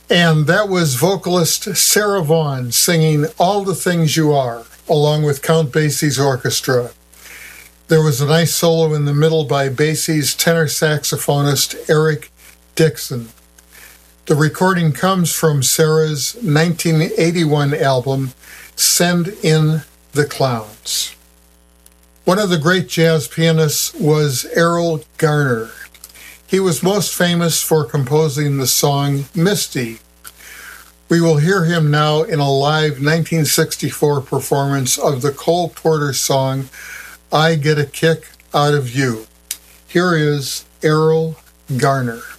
And that was vocalist Sarah Vaughan singing All the Things You Are, along with Count Basie's orchestra. There was a nice solo in the middle by Basie's tenor saxophonist Eric Dixon. The recording comes from Sarah's 1981 album, Send in the Clowns. One of the great jazz pianists was Erroll Garner. He was most famous for composing the song Misty. We will hear him now in a live 1964 performance of the Cole Porter song, I Get a Kick Out of You. Here is Erroll Garner.